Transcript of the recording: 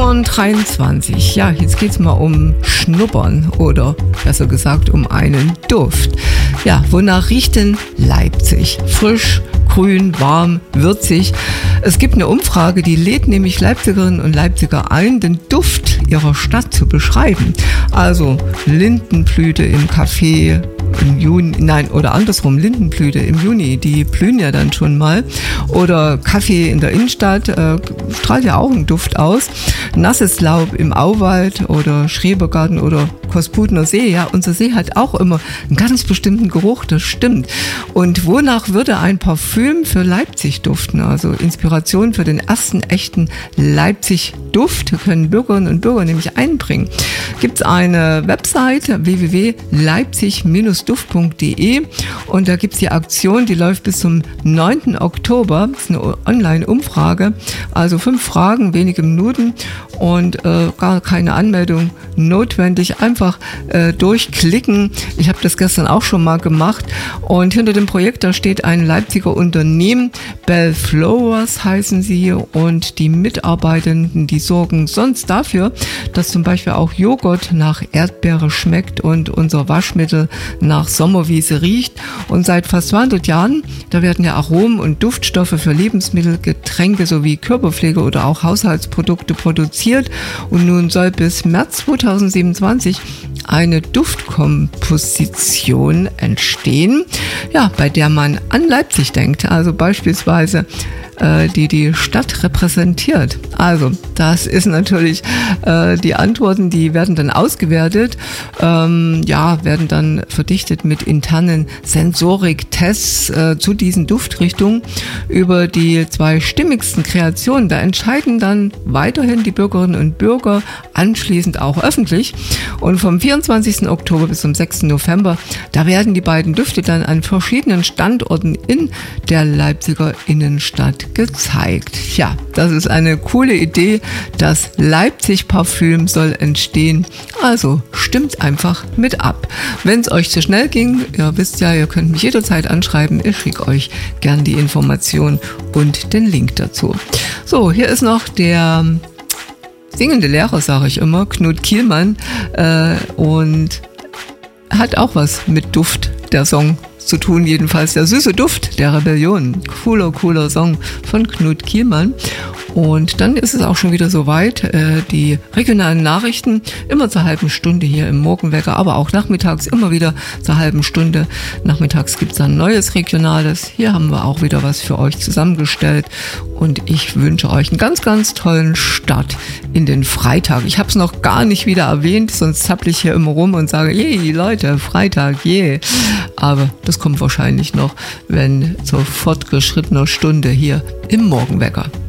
7:23 Uhr. Ja, jetzt geht's mal um Schnuppern oder besser gesagt um einen Duft. Ja, wonach riecht denn Leipzig? Frisch, grün, warm, würzig. Es gibt eine Umfrage, die lädt nämlich Leipzigerinnen und Leipziger ein, den Duft ihrer Stadt zu beschreiben. Also Lindenblüte im Café im Juni, oder andersrum, Lindenblüte im Juni, die blühen ja dann schon mal. Oder Kaffee in der Innenstadt, strahlt ja auch einen Duft aus. Nasses Laub im Auwald oder Schrebergarten oder Kosputener See. Ja, unser See hat auch immer einen ganz bestimmten Geruch, das stimmt. Und wonach würde ein Parfüm für Leipzig duften? Also Inspiration für den ersten echten Leipzig-Duft können Bürgerinnen und Bürger nämlich einbringen. Gibt es eine Website www.leipzig-duft.de und da gibt es die Aktion, die läuft bis zum 9. Oktober. Das ist eine Online-Umfrage, also 5 Fragen, wenige Minuten und gar keine Anmeldung notwendig. Einfach durchklicken. Ich habe das gestern auch schon mal gemacht und hinter dem Projekt, da steht ein Leipziger Unternehmen, Bell Flowers heißen sie, und die Mitarbeitenden, die sorgen sonst dafür, dass zum Beispiel auch Joghurt nach Erdbeere schmeckt und unser Waschmittel nach Sommerwiese riecht. Und seit fast 200 Jahren, da werden ja Aromen und Duftstoffe für Lebensmittel, Getränke sowie Körperpflege oder auch Haushaltsprodukte produziert. Und nun soll bis März 2027 eine Duftkomposition entstehen, ja, bei der man an Leipzig denkt, also beispielsweise die Stadt repräsentiert. Also das ist natürlich die Antworten, die werden dann ausgewertet, werden dann verdichtet mit internen Sensorik-Tests zu diesen Duftrichtungen über die 2 stimmigsten Kreationen. Da entscheiden dann weiterhin die Bürgerinnen und Bürger, anschließend auch öffentlich. Und vom 24. Oktober bis zum 6. November, da werden die beiden Düfte dann an verschiedenen Standorten in der Leipziger Innenstadt gezeigt. Ja, das ist eine coole Idee. Das Leipzig-Parfüm soll entstehen. Also stimmt einfach mit ab. Wenn es euch zu schnell ging, ihr wisst ja, ihr könnt mich jederzeit anschreiben. Ich schicke euch gern die Information und den Link dazu. So, hier ist noch der singende Lehrer, sage ich immer, Knut Kielmann, und hat auch was mit Duft, der Song, zu tun, jedenfalls der süße Duft der Rebellion. Cooler Song von Knut Kielmann. Und dann ist es auch schon wieder soweit. Die regionalen Nachrichten immer zur halben Stunde hier im Morgenwecker, aber auch nachmittags immer wieder zur halben Stunde. Nachmittags gibt es dann neues Regionales. Hier haben wir auch wieder was für euch zusammengestellt. Und ich wünsche euch einen ganz, ganz tollen Start in den Freitag. Ich habe es noch gar nicht wieder erwähnt, sonst zapple ich hier immer rum und sage, je Leute, Freitag, je. Aber das kommt wahrscheinlich noch, wenn zur fortgeschrittener Stunde hier im Morgenwecker.